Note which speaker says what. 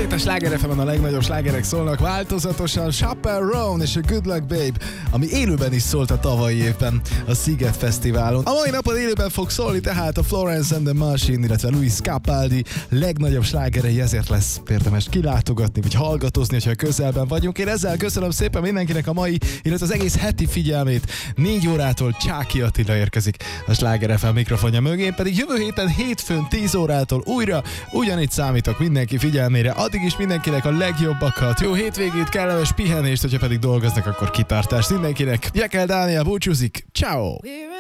Speaker 1: Itt a Sláger FM-en a legnagyobb slágerek szólnak változatosan. Chaperone és a Good Luck Babe, ami élőben is szólt a tavalyi évben a Sziget Fesztiválon. A mai napon élőben fog szólni tehát a Florence and the Machine, illetve Luis Capaldi legnagyobb slágerei, ezért lesz érdemes kilátogatni, vagy hallgatózni, hogyha közelben vagyunk. Én ezzel köszönöm szépen mindenkinek a mai, illetve az egész heti figyelmét. 4 órától Csáki Attila érkezik a Sláger FM mikrofonja mögé, én pedig jövő héten hétfőn 10 órától újra ugyanígy számítok mindenki figyelmére. Addig is mindenkinek a legjobbakat, jó hétvégét, kellemes pihenést, hogyha pedig dolgoznak, akkor kitartást mindenkinek. Jekel Dániel búcsúzik, ciao.